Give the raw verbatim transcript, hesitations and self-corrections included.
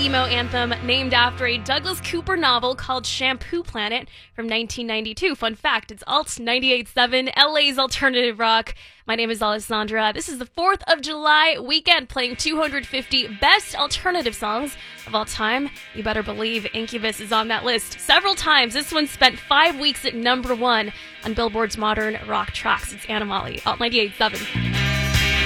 emo anthem named after a Douglas Cooper novel called Shampoo Planet from nineteen ninety-two. Fun fact, it's Alt ninety-eight point seven, L A's alternative rock. My name is Alessandra. This is the fourth of July weekend, playing two hundred fifty best alternative songs of all time. You better believe Incubus is on that list several times. This one spent five weeks at number one on Billboard's Modern Rock Tracks. It's Animali, Alt ninety-eight point seven.